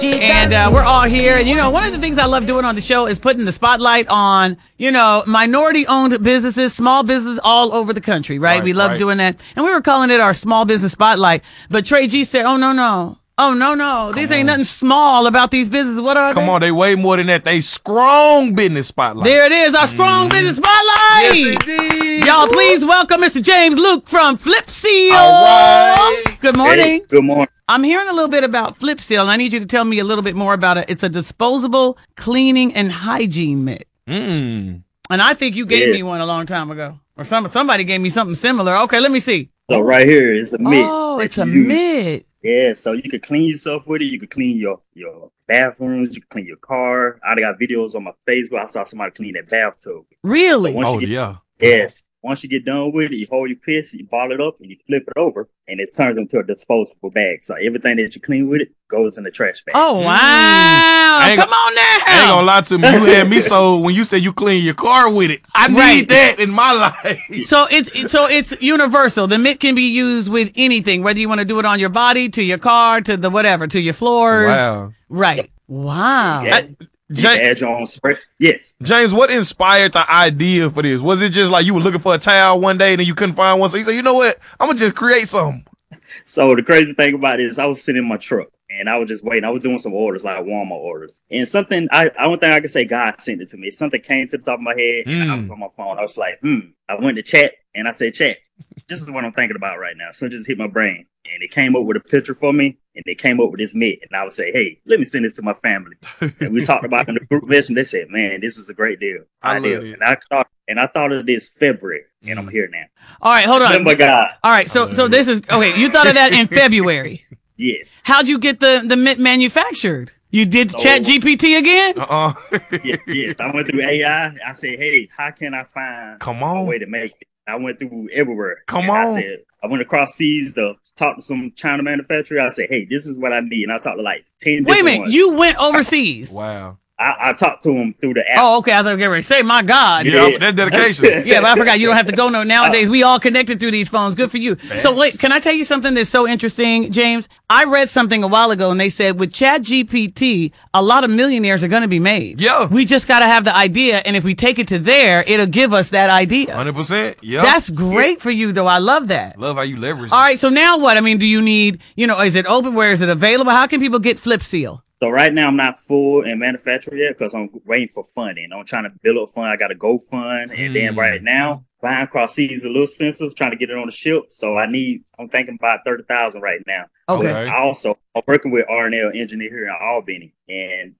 And we're all here. And, one of the things I love doing on the show is putting the spotlight on, minority-owned businesses, small businesses all over the country, right? We love doing that. And we were calling it our small business spotlight. But Trey G said, oh, no. Oh, no. These ain't nothing small about these businesses. What are they? Come on, they way more than that. They strong business spotlight. There it is, our strong business spotlight. Yes, indeed. Y'all, please welcome Mr. James Luke from Flip Seal. All right. Good morning. Hey, good morning. I'm hearing a little bit about Flip Seal, and I need you to tell me a little bit more about it. It's a disposable cleaning and hygiene mitt. And I think you gave me one a long time ago. Or somebody gave me something similar. Okay, let me see. So right here is a mitt. Oh, it's a mitt. Yeah, so you could clean yourself with it. You could clean your bathrooms. You could clean your car. I got videos on my Facebook. I saw somebody clean that bathtub. Really? So Yes. Once you get done with it, you hold your piss, you ball it up, and you flip it over, and it turns into a disposable bag. So everything that you clean with it goes in the trash bag. Oh, wow. Come on now. I ain't gonna lie to me. You had me so when you said you clean your car with it. I need that in my life. So it's universal. The mitt can be used with anything, whether you want to do it on your body, to your car, to the whatever, to your floors. Wow. Right. Wow. Yeah. You can add your own spray. Yes. James, what inspired the idea for this? Was it just like you were looking for a towel one day and then you couldn't find one? So you said, you know what? I'm going to just create something. So the crazy thing about it is I was sitting in my truck and I was just waiting. I was doing some orders, like Walmart orders. And something, I don't think I can say God sent it to me. Something came to the top of my head and I was on my phone. I was like, I went to chat and I said, chat, this is what I'm thinking about right now. So it just hit my brain. And it came up with a picture for me, and they came up with this mitt. And I would say, hey, let me send this to my family. And we talked about it in the group message, and they said, man, this is a great deal. I love it. And I thought of this February, and I'm here now. All right, hold on. Remember God. All right, so this is, okay, you thought of that in February. Yes. How'd you get the mitt manufactured? You did Chat GPT again? Yes. I went through AI. I said, hey, how can I find a way to make it? I went through everywhere. I went across seas to talk to some China manufacturer. I said, hey, this is what I need. And I talked to like 10 Wait a minute, ones. you went overseas? Wow. I talked to them through the app. Oh, okay. I thought you were going to say, my God. Yeah, that's dedication. Yeah, but I forgot. You don't have to go nowadays. We all connected through these phones. Good for you. Thanks. So wait, can I tell you something that's so interesting, James? I read something a while ago and they said with Chat GPT, a lot of millionaires are going to be made. Yeah. We just got to have the idea. And if we take it to there, it'll give us that idea. 100%. Yeah. That's great for you though. I love that. Love how you leverage All right. So now what? I mean, do you need, is it open? Where is it available? How can people get Flip Seal? So right now I'm not full in manufacturer yet because I'm waiting for funding. I'm trying to build up fund. I got to go fund. And then right now, flying across seas is a little expensive, trying to get it on the ship. So I'm thinking about $30,000 right now. Okay. I'm working with R&L Engineer here in Albany. And